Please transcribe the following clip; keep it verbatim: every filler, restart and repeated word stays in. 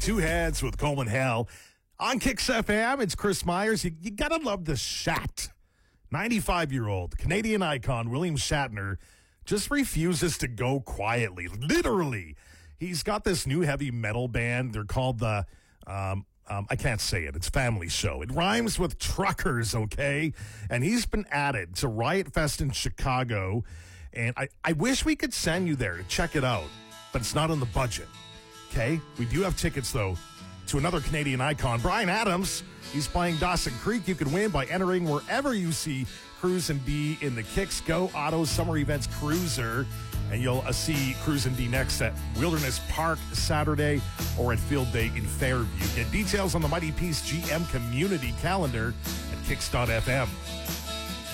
Two Heads with Coleman Hell. On Kicks F M, it's Chris Myers. You, you gotta love the Shat. ninety-five-year-old Canadian icon William Shatner just refuses to go quietly. Literally. He's got this new heavy metal band. They're called the, um, um, I can't say it. It's Family Show. It rhymes with truckers, okay? And he's been added to Riot Fest in Chicago. And I, I wish we could send you there to check it out, but it's not on the budget. Okay? We do have tickets, though, to another Canadian icon, Bryan Adams. He's playing Dawson Creek. You can win by entering wherever you see Cruise and D in the Kicks Go Auto Summer Events Cruiser. And you'll uh, see Cruise and D next at Wilderness Park Saturday or at Field Day in Fairview. Get details on the Mighty Peace G M community calendar at kicks dot f m.